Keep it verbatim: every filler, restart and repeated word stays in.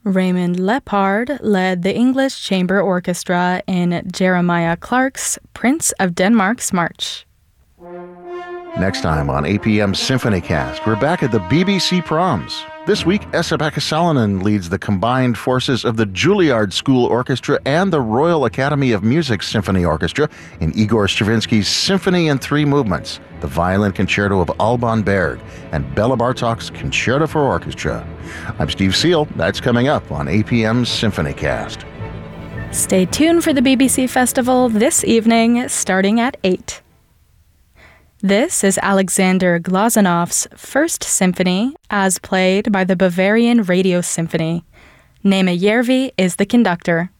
Raymond Lepard led the English Chamber Orchestra in Jeremiah Clark's Prince of Denmark's March. Next time on A P M's Symphony Cast, we're back at the B B C Proms. This week, Esa-Pekka Salonen leads the combined forces of the Juilliard School Orchestra and the Royal Academy of Music Symphony Orchestra in Igor Stravinsky's Symphony in Three Movements, the Violin Concerto of Alban Berg, and Bela Bartok's Concerto for Orchestra. I'm Steve Seal. That's coming up on A P M's Symphony Cast. Stay tuned for the B B C Festival this evening, starting at eight. This is Alexander Glazonov's First Symphony, as played by the Bavarian Radio Symphony. Neme Järvi is the conductor.